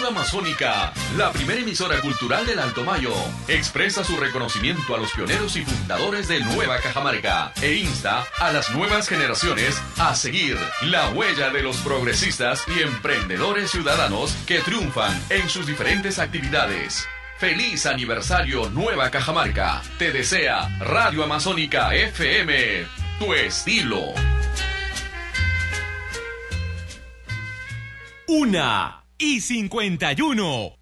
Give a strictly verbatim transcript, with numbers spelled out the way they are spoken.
Amazónica, la primera emisora cultural del Alto Mayo, expresa su reconocimiento a los pioneros y fundadores de Nueva Cajamarca e insta a las nuevas generaciones a seguir la huella de los progresistas y emprendedores ciudadanos que triunfan en sus diferentes actividades. ¡Feliz aniversario Nueva Cajamarca! Te desea Radio Amazónica F M, tu estilo. Una y cincuenta y uno.